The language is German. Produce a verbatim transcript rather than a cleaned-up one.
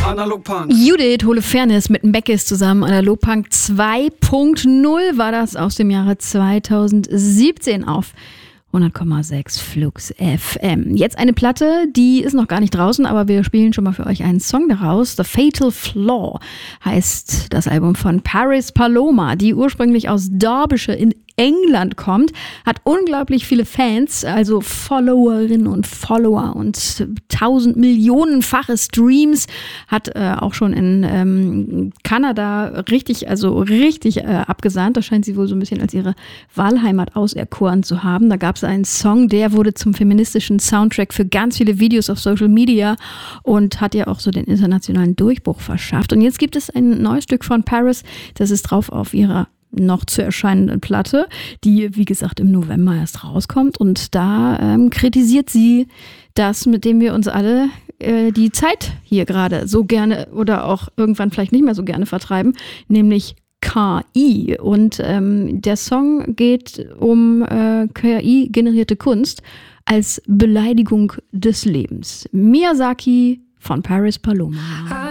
Analogpunk. Judith Holofernes mit Meckes zusammen. Analogpunk zwei Punkt null war das aus dem Jahre zweitausendsiebzehn auf hundert Komma sechs Flux F M. Jetzt eine Platte, die ist noch gar nicht draußen, aber wir spielen schon mal für euch einen Song daraus. The Fatal Flaw heißt das Album von Paris Paloma, die ursprünglich aus Derbyshire in England kommt, hat unglaublich viele Fans, also Followerinnen und Follower und tausend Millionenfache Streams, hat äh, auch schon in ähm, Kanada richtig, also richtig äh, abgesahnt. Da scheint sie wohl so ein bisschen als ihre Wahlheimat auserkoren zu haben. Da gab es einen Song, der wurde zum feministischen Soundtrack für ganz viele Videos auf Social Media und hat ja auch so den internationalen Durchbruch verschafft. Und jetzt gibt es ein neues Stück von Paris, das ist drauf auf ihrer noch zu erscheinenden Platte, die, wie gesagt, im November erst rauskommt. Und da ähm, kritisiert sie das, mit dem wir uns alle äh, die Zeit hier gerade so gerne oder auch irgendwann vielleicht nicht mehr so gerne vertreiben, nämlich K I. Und ähm, der Song geht um äh, K I-generierte Kunst als Beleidigung des Lebens. Miyazaki von Paris Paloma.